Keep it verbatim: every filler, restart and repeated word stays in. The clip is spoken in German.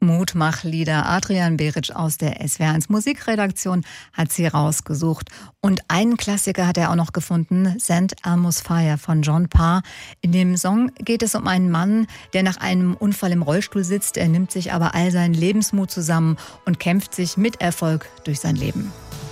Mutmachlieder. Adrian Beric aus der S W R eins Musikredaktion hat sie rausgesucht. Und einen Klassiker hat er auch noch gefunden, Saint Elmo's Fire von John Parr. In dem Song geht es um einen Mann, der nach einem Unfall im Rollstuhl sitzt. Er nimmt sich aber all seinen Lebensmut zusammen und kämpft sich mit Erfolg durch sein Leben.